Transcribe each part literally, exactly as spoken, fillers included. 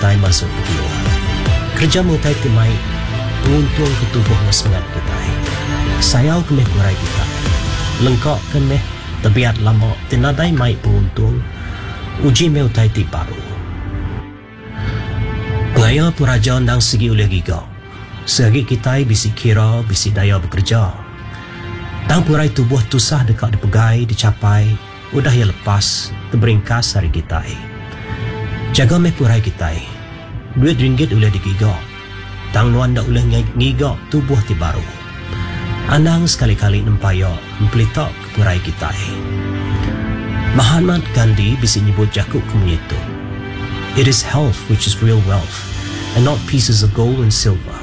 kita masuk ke luar. Kerja mutai timai untung ke tubuh ng semangat kita. Sayaw kemeh kurai kita. Lengkok kemeh tabiat lama tinadai mai beruntung. Uji meutai ti baru. Ngaya puraja nang segi oleh giga. Segi kita bisi kira bisi daya bekerja. Tang purai tubuh tusah dekat dipegai dicapai. Udah ya lepas terberingkas hari kita. Jaga meh purai kita. Duit ringgit oleh digiga. Tang nuan dak oleh ngiga tubuh ti baru. Anang sekali-kali nempaya mempelitak ke purai kita. Mahatma Gandhi bisa nyebut jakuk kemenyitu. It is health which is real wealth and not pieces of gold and silver.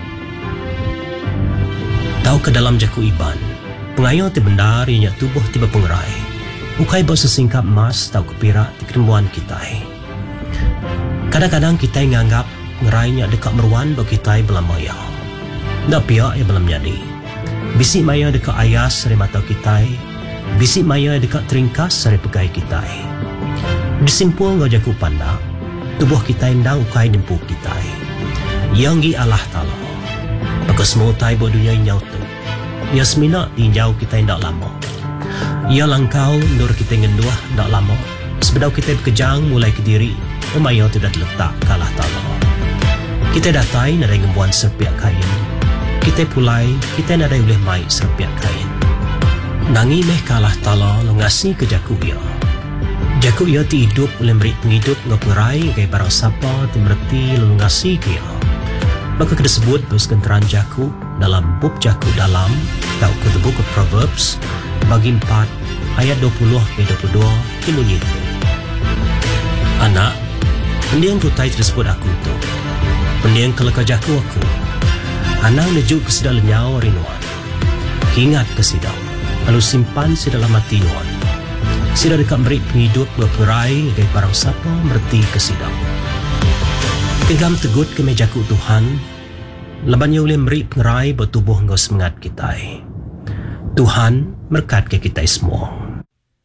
Tahu ke dalam jakuk iban, pengayo ti bendar ianya tubuh tiba pengerai. Ukai bawa sesingkap emas tahu ke pirak di kerembuan kita. Kadang-kadang kita nganggap ngerainya dekat meruan bagi kita belam maya. Dak pihak yang belum jadi. Bisi maya dekat ayas dari mata kita. Bisi maya dekat teringkas dari pegai kita. Disimpul ngau jaku pandang, tubuh kita indang ukai nempuh kita. Yang gi Allah Ta'ala. Maka semua tai buat dunia inyau tu. Ya semina tinjau kita indak lama. Ya langkau nur kita ngenduah indak lama. Sebedau kita berkejang mulai ke diri. Umaya tu dah terletak ke Allah Ta'ala. Kita datai nadai ngembuan serpiak kain. Kita pulai, kita nadai boleh mai serpiak kain. Nangi meh ke Allah Ta'ala lengasi ke jaku ia. Jaku ia ti hidup oleh beri penghidup ngapurai kaya barang sapa ti merti lengasi ke ia. Maka kita sebut bersekenteran jaku dalam bub jaku dalam tau ke the book of Proverbs bagi empat ayat dua puluh ke dua puluh dua bunyi itu. Anak, pendiang kutai tersebut aku tu. Pendiang kelaka jaku aku. Anak nejuk ke sedal lenyau rinuan. Ingat ke sidang. Lalu simpan si dalam hati nuan. Sida dekat beri penghidup berperai dari barang siapa merti kesidang. Kegam tegut ke mejaku Tuhan. Labannya boleh beri pengerai bertubuh engkau semangat kita. Tuhan berkat ke kita semua.